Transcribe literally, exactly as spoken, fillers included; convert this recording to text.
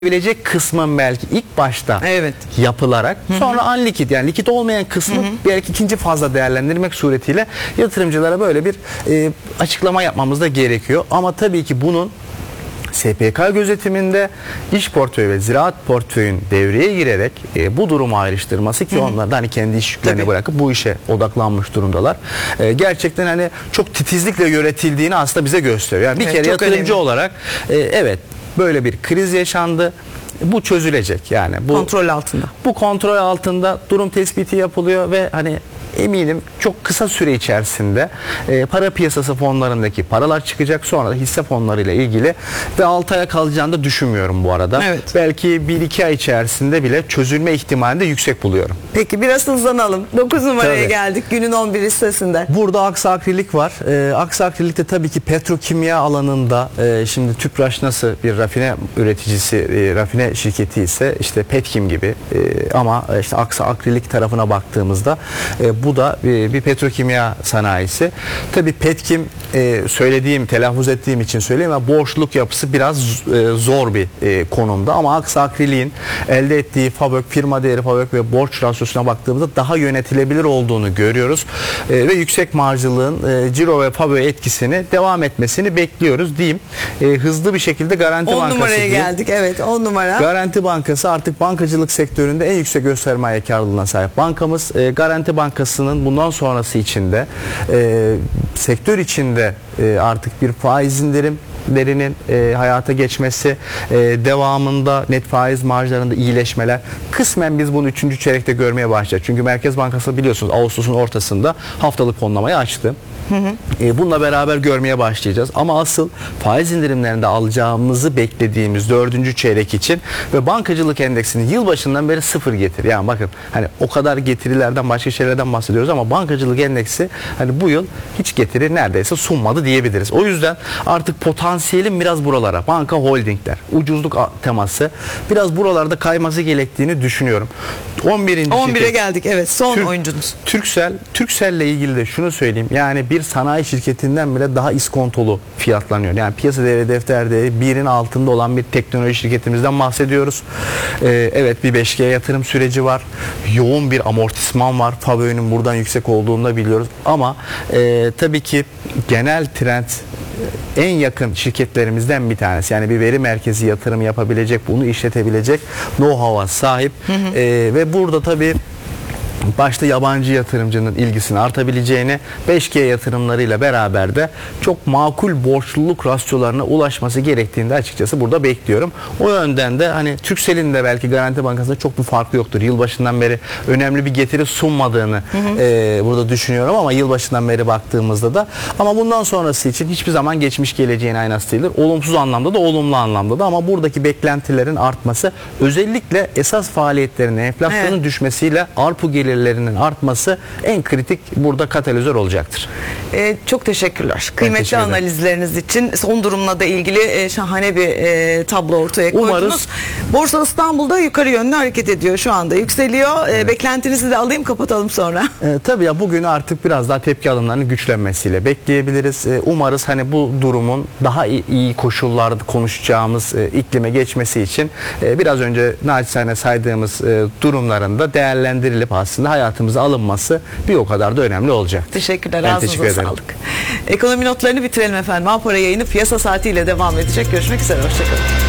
Bilecek kısmın belki ilk başta evet. yapılarak Hı-hı. sonra unlikit yani likit olmayan kısmı Hı-hı. belki ikinci fazla değerlendirmek suretiyle yatırımcılara böyle bir e, açıklama yapmamız da gerekiyor. Ama tabii ki bunun S P K gözetiminde iş portföyü ve ziraat portföyün devreye girerek e, bu durumu ayrıştırması ki Hı-hı. onlar da hani kendi iş yüklerini Tabii. bırakıp bu işe odaklanmış durumdalar. E, gerçekten hani çok titizlikle yönetildiğini aslında bize gösteriyor. Yani bir evet, kere yatırımcı önemli. olarak e, evet böyle bir kriz yaşandı. Bu çözülecek yani. Bu kontrol altında. Bu kontrol altında durum tespiti yapılıyor ve hani eminim çok kısa süre içerisinde e, para piyasası fonlarındaki paralar çıkacak, sonra da hisse fonlarıyla ilgili ve altı aya kalacağını da düşünmüyorum bu arada. Evet. Belki bir iki ay içerisinde bile çözülme ihtimalini de yüksek buluyorum. Peki biraz hızlanalım. dokuz numaraya Tabii. geldik günün on bir listesinde. Burada aksakrilik var. E, aksakrilikte tabii ki petrokimya alanında e, şimdi Tüpraş nasıl bir rafine üreticisi, e, rafine şirketi ise işte Petkim gibi e, ama işte aksakrilik tarafına baktığımızda e, bu da bir, bir petrokimya sanayisi. Tabii Petkim e, söylediğim, telaffuz ettiğim için söyleyeyim ama borçluluk yapısı biraz e, zor bir e, konumda ama aksakriliğin elde ettiği FAVÖK, firma değeri FAVÖK ve borç rasyosuna baktığımızda daha yönetilebilir olduğunu görüyoruz. E, ve yüksek marjlılığın e, ciro ve FAVÖK etkisini devam etmesini bekliyoruz diyeyim. E, hızlı bir şekilde Garanti Bankası. on numaraya diyeyim. geldik. Evet, on numara. Garanti Bankası artık bankacılık sektöründe en yüksek göstermeye karlılığına sahip bankamız. E, Garanti Bankası bundan sonrası içinde e, sektör içinde e, artık bir faiz indirimlerinin e, hayata geçmesi, e, devamında net faiz marjlarında iyileşmeler, kısmen biz bunu üçüncü çeyrekte görmeye başlayacağız. Çünkü Merkez Bankası biliyorsunuz Ağustos'un ortasında haftalık fonlamayı açtı. Hı hı. E, bununla beraber görmeye başlayacağız. Ama asıl faiz indirimlerinde alacağımızı beklediğimiz dördüncü çeyrek için ve bankacılık endeksinin yılbaşından beri sıfır getiri. Yani bakın hani o kadar getirilerden başka şeylerden bahsediyoruz ama bankacılık endeksi hani bu yıl hiç getiri neredeyse sunmadı diyebiliriz. O yüzden artık potansiyelin biraz buralara, banka holdingler, ucuzluk teması biraz buralarda kayması gerektiğini düşünüyorum. on birinci on bire geldik. Evet, son Türk, oyuncunuz. Turkcell, Turkcell'le ilgili de şunu söyleyeyim. Yani bir sanayi şirketinden bile daha iskontolu fiyatlanıyor. Yani piyasa değeri, defter değeri birin altında olan bir teknoloji şirketimizden bahsediyoruz. Ee, evet bir beş G yatırım süreci var. Yoğun bir amortisman var. FAVÖK'ün buradan yüksek olduğunu da biliyoruz. Ama e, tabii ki genel trend en yakın şirketlerimizden bir tanesi. Yani bir veri merkezi yatırım yapabilecek, bunu işletebilecek know-how'a sahip. Hı hı. E, ve burada tabii başta yabancı yatırımcının ilgisini artabileceğini, beş G yatırımlarıyla beraber de çok makul borçluluk rasyolarına ulaşması gerektiğini de açıkçası burada bekliyorum. O yönden de hani Turkcell'in de belki Garanti Bankası'nda çok bir farkı yoktur. Yılbaşından beri önemli bir getiri sunmadığını hı hı. E, burada düşünüyorum ama yılbaşından beri baktığımızda da ama bundan sonrası için hiçbir zaman geçmiş geleceğin aynası değildir. Olumsuz anlamda da olumlu anlamda da ama buradaki beklentilerin artması özellikle esas faaliyetlerin enflasyonun evet. düşmesiyle ARPU gelirlerinin artması en kritik burada katalizör olacaktır. Ee, çok teşekkürler. Kıymetli teşekkür analizleriniz için son durumla da ilgili e, şahane bir e, tablo ortaya koydunuz. Umarız. Borsa İstanbul'da yukarı yönlü hareket ediyor şu anda. Yükseliyor. Evet. E, beklentinizi de alayım, kapatalım sonra. E, tabii ya bugün artık biraz daha tepki alımlarının güçlenmesiyle bekleyebiliriz. E, umarız hani bu durumun daha iyi, iyi koşullarda konuşacağımız e, iklime geçmesi için e, biraz önce naçizane saydığımız e, durumlarında değerlendirilip aslında hayatımıza alınması bir o kadar da önemli olacak. Teşekkürler. Ben ağzınıza teşekkür sağlık. Ekonomi notlarını bitirelim efendim. Apara yayını piyasa saatiyle devam edecek. Görüşmek üzere. Hoşçakalın.